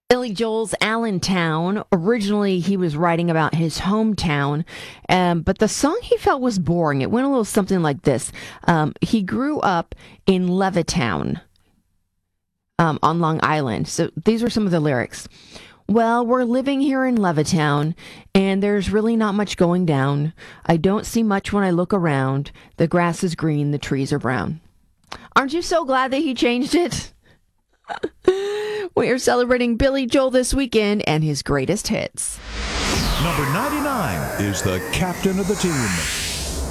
Billy Joel's Allentown. Originally, he was writing about his hometown, but the song he felt was boring. It went a little something like this. He grew up in Levittown on Long Island. So these are some of the lyrics. Well, we're living here in Levittown, and there's really not much going down. I don't see much when I look around. The grass is green, the trees are brown. Aren't you so glad that he changed it? We are celebrating Billy Joel this weekend and his greatest hits. Number 99 is the captain of the team.